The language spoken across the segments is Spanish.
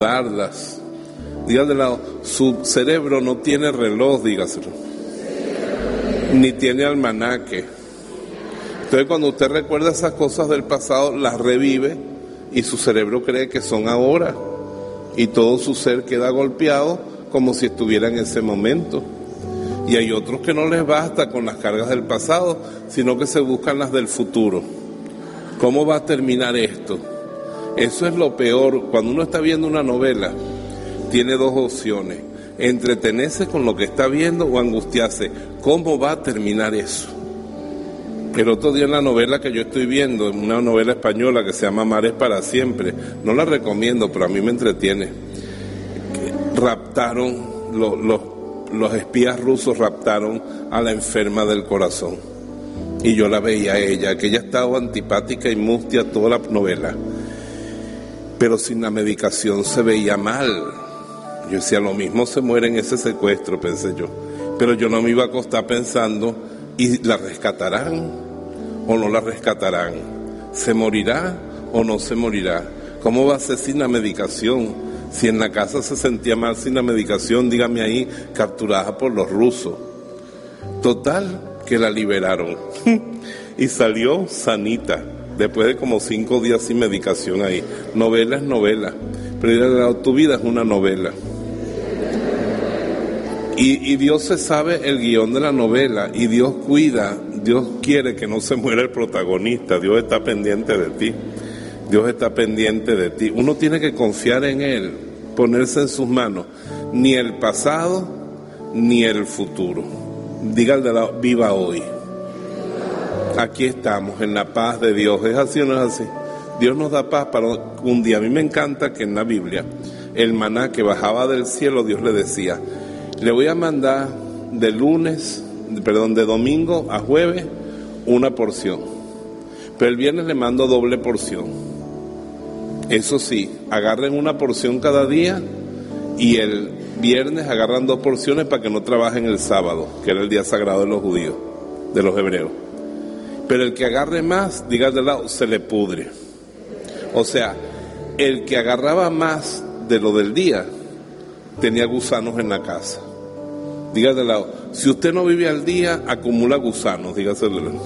darlas. Diga de lado, su cerebro no tiene reloj, dígaselo, ni tiene almanaque. Entonces cuando usted recuerda esas cosas del pasado, las revive y su cerebro cree que son ahora y todo su ser queda golpeado como si estuviera en ese momento. Y hay otros que no les basta con las cargas del pasado, sino que se buscan las del futuro. ¿Cómo va a terminar esto? Eso es lo peor. Cuando uno está viendo una novela, tiene dos opciones: entretenerse con lo que está viendo o angustiarse. ¿Cómo va a terminar eso? El otro día en la novela que yo estoy viendo, una novela española que se llama Mares para siempre, no la recomiendo, pero a mí me entretiene. Raptaron, los espías rusos raptaron a la enferma del corazón. Y yo la veía a ella, que ella estaba antipática y mustia toda la novela. Pero sin la medicación se veía mal. Yo decía, lo mismo se muere en ese secuestro, pensé yo. Pero yo no me iba a acostar pensando, ¿y la rescatarán o no la rescatarán? ¿Se morirá o no se morirá? ¿Cómo va a ser sin la medicación? Si en la casa se sentía mal sin la medicación, dígame ahí, capturada por los rusos. Total, que la liberaron. Y salió sanita, después de como 5 días sin medicación ahí. Novela es novela, pero tu vida es una novela. Y Dios se sabe el guión de la novela, y Dios cuida, Dios quiere que no se muera el protagonista. Dios está pendiente de ti, Dios está pendiente de ti. Uno tiene que confiar en Él, ponerse en sus manos, ni el pasado ni el futuro. Diga al de lado, viva hoy. Aquí estamos, en la paz de Dios. ¿Es así o no es así? Dios nos da paz para un día. A mí me encanta que en la Biblia, el maná que bajaba del cielo, Dios le decía, le voy a mandar de domingo a jueves una porción, pero el viernes le mando doble porción. Eso sí, agarren una porción cada día y el viernes agarran 2 porciones para que no trabajen el sábado, que era el día sagrado de los judíos, de los hebreos. Pero el que agarre más, diga de lado, se le pudre. O sea, el que agarraba más de lo del día tenía gusanos en la casa. Diga de lado, si usted no vive al día, acumula gusanos, dígase de lado.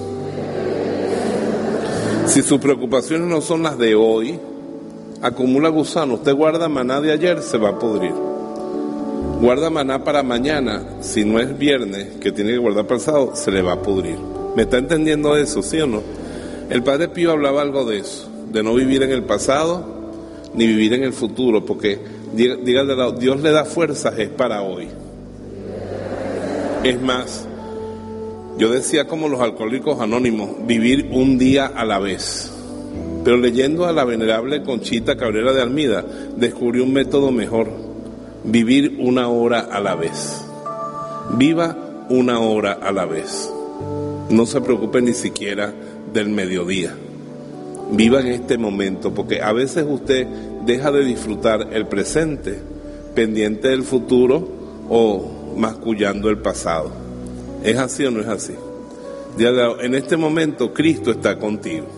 Si sus preocupaciones no son las de hoy, acumula gusanos. Usted guarda maná de ayer, se va a pudrir. Guarda maná para mañana, si no es viernes, que tiene que guardar para el sábado, se le va a pudrir. ¿Me está entendiendo eso, sí o no? El Padre Pío hablaba algo de eso, de no vivir en el pasado, ni vivir en el futuro, porque, diga de lado, Dios le da fuerzas, es para hoy. Es más, yo decía como los alcohólicos anónimos, vivir un día a la vez. Pero leyendo a la venerable Conchita Cabrera de Almida, descubrí un método mejor: vivir 1 hora a la vez. Viva 1 hora a la vez. No se preocupe ni siquiera del mediodía. Viva en este momento, porque a veces usted deja de disfrutar el presente, pendiente del futuro o mascullando el pasado. ¿Es así o no es así? En este momento Cristo está contigo.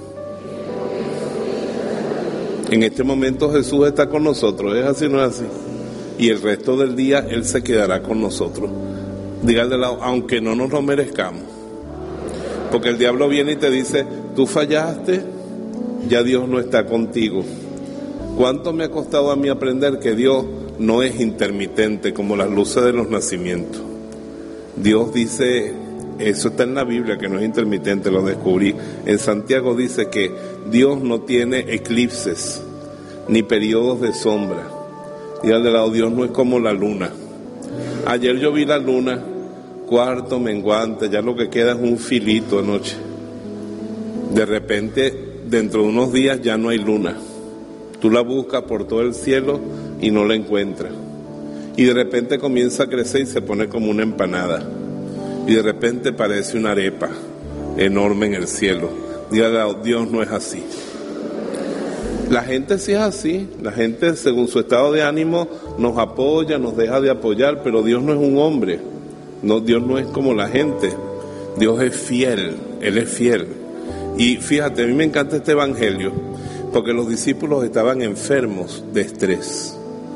En este momento Jesús está con nosotros. ¿Es así o no es así? Y el resto del día Él se quedará con nosotros. Dígale al lado, aunque no nos lo merezcamos. Porque el diablo viene y te dice, tú fallaste, ya Dios no está contigo. ¿Cuánto me ha costado a mí aprender que Dios no es intermitente como las luces de los nacimientos? Dios dice, eso está en la Biblia, que no es intermitente, lo descubrí. En Santiago dice que Dios no tiene eclipses ni periodos de sombra. Y al de lado, Dios no es como la luna. Ayer yo vi la luna, cuarto menguante, ya lo que queda es un filito anoche. De repente, dentro de unos días ya no hay luna. Tú la buscas por todo el cielo y no la encuentras. Y de repente comienza a crecer y se pone como una empanada. Y de repente parece una arepa enorme en el cielo. Dios no es así. La gente sí es así. La gente, según su estado de ánimo, nos apoya, nos deja de apoyar, pero Dios no es un hombre. No, Dios no es como la gente. Dios es fiel, Él es fiel. Y fíjate, a mí me encanta este evangelio, porque los discípulos estaban enfermos de estrés.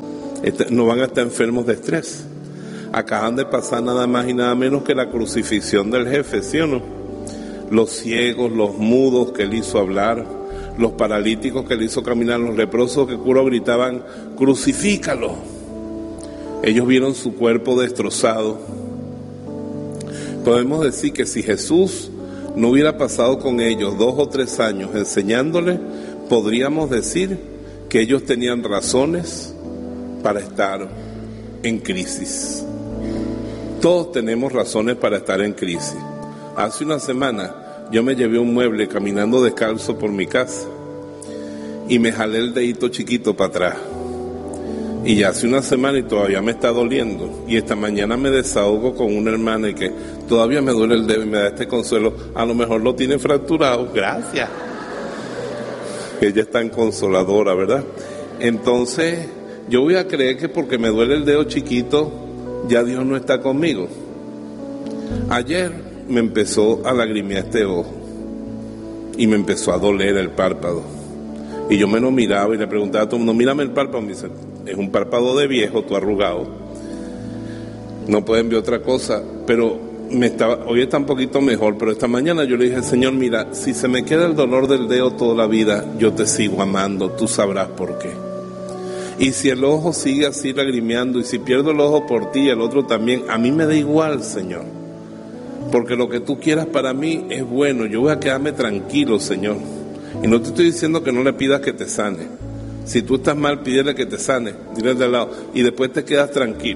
no van a estar enfermos de estrés. Acaban de pasar nada más y nada menos que la crucifixión del jefe, ¿sí o no? Los ciegos, los mudos que él hizo hablar, los paralíticos que él hizo caminar, los leprosos que curó gritaban, crucifícalo. Ellos vieron su cuerpo destrozado. Podemos decir que si Jesús no hubiera pasado con ellos 2 o 3 años enseñándoles, podríamos decir que ellos tenían razones para estar en crisis. Todos tenemos razones para estar en crisis. Hace una semana yo me llevé un mueble caminando descalzo por mi casa y me jalé el dedito chiquito para atrás. Y ya hace una semana y todavía me está doliendo. Y esta mañana me desahogo con una hermana y que todavía me duele el dedo y me da este consuelo. A lo mejor lo tiene fracturado. Gracias. Ella es tan consoladora, ¿verdad? Entonces, yo voy a creer que porque me duele el dedo chiquito, ya Dios no está conmigo. Ayer me empezó a lagrimear este ojo y me empezó a doler el párpado. Y yo me lo miraba y le preguntaba a todo el mundo, mírame el párpado. Me dice, es un párpado de viejo, tú arrugado. No pueden ver otra cosa, pero hoy está un poquito mejor, pero esta mañana yo le dije, Señor, mira, si se me queda el dolor del dedo toda la vida, yo te sigo amando, tú sabrás por qué. Y si el ojo sigue así lagrimeando, y si pierdo el ojo por ti y el otro también, a mí me da igual, Señor. Porque lo que tú quieras para mí es bueno, yo voy a quedarme tranquilo, Señor. Y no te estoy diciendo que no le pidas que te sane. Si tú estás mal, pídele que te sane, dile de al lado, y después te quedas tranquilo.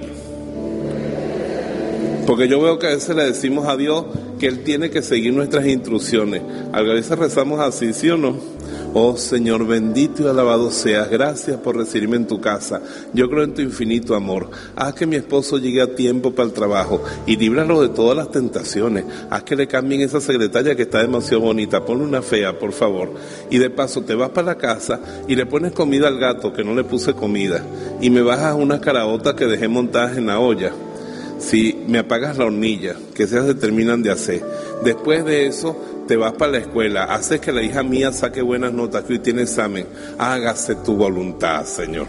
Porque yo veo que a veces le decimos a Dios que Él tiene que seguir nuestras instrucciones. A veces rezamos así, ¿sí o no? Oh Señor, bendito y alabado seas, gracias por recibirme en tu casa. Yo creo en tu infinito amor. Haz que mi esposo llegue a tiempo para el trabajo y líbralo de todas las tentaciones. Haz que le cambien esa secretaria que está demasiado bonita, ponle una fea, por favor. Y de paso te vas para la casa y le pones comida al gato que no le puse comida. Y me bajas unas caraotas que dejé montadas en la olla. Si me apagas la hornilla, que esas se terminan de hacer. Después de eso, te vas para la escuela, haces que la hija mía saque buenas notas, que hoy tiene examen. Hágase tu voluntad, Señor.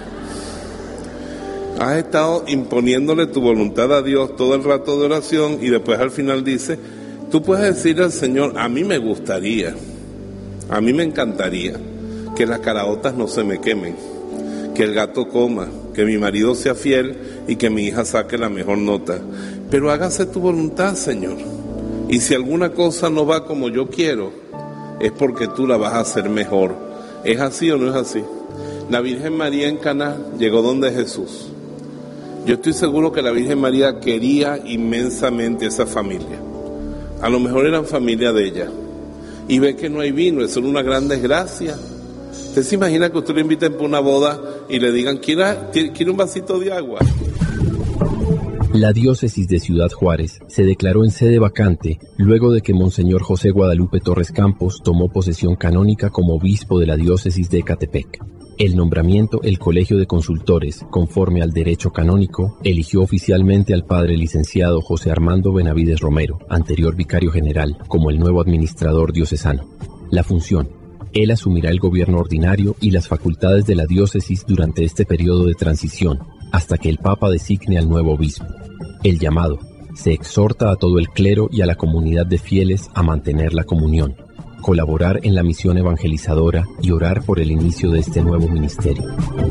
Has estado imponiéndole tu voluntad a Dios todo el rato de oración y después al final dice, tú puedes decirle al Señor, a mí me gustaría, a mí me encantaría que las caraotas no se me quemen, que el gato coma, que mi marido sea fiel y que mi hija saque la mejor nota. Pero hágase tu voluntad, Señor. Y si alguna cosa no va como yo quiero, es porque tú la vas a hacer mejor. ¿Es así o no es así? La Virgen María en Caná llegó donde Jesús. Yo estoy seguro que la Virgen María quería inmensamente esa familia. A lo mejor eran familia de ella. Y ve que no hay vino, eso es una gran desgracia. ¿Usted se imagina que usted lo inviten para una boda y le digan, ¿quiere un vasito de agua? La diócesis de Ciudad Juárez se declaró en sede vacante luego de que Monseñor José Guadalupe Torres Campos tomó posesión canónica como obispo de la diócesis de Ecatepec. El nombramiento, el Colegio de Consultores, conforme al derecho canónico, eligió oficialmente al padre licenciado José Armando Benavides Romero, anterior vicario general, como el nuevo administrador diocesano. La función: él asumirá el gobierno ordinario y las facultades de la diócesis durante este periodo de transición, hasta que el Papa designe al nuevo obispo. El llamado: se exhorta a todo el clero y a la comunidad de fieles a mantener la comunión, colaborar en la misión evangelizadora y orar por el inicio de este nuevo ministerio.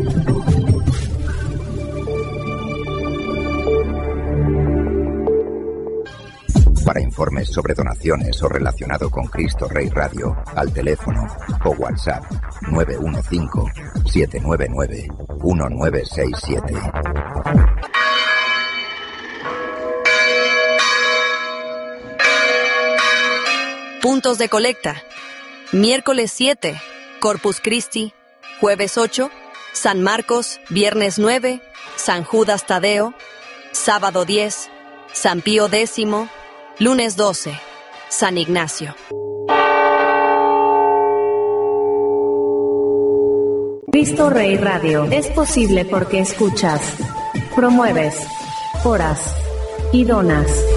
Para informes sobre donaciones o relacionado con Cristo Rey Radio, al teléfono o WhatsApp 915-799-1967. Puntos de colecta: miércoles 7, Corpus Christi; jueves 8, San Marcos; viernes 9, San Judas Tadeo; sábado 10, San Pío X; lunes 12, San Ignacio. Cristo Rey Radio es posible porque escuchas, promueves, oras y donas.